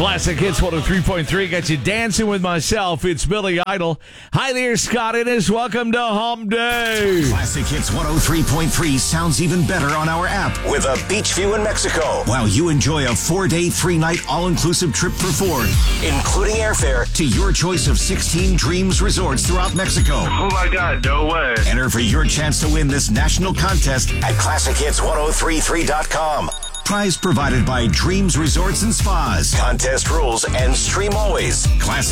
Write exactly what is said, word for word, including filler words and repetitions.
Classic Hits one oh three point three. Got you dancing with myself. It's Billy Idol. Hi there, Scott Innes. Welcome to Hump Day. Classic Hits one oh three point three sounds even better on our app with a beach view in Mexico, while you enjoy a four-day, three-night all-inclusive trip for four, including airfare to your choice of sixteen Dreams resorts throughout Mexico. Oh my God, no way. Enter for your chance to win this national contest at classic hits ten thirty-three dot com. Prize provided by Dreams Resorts and Spas. Contest rules and stream always. Classic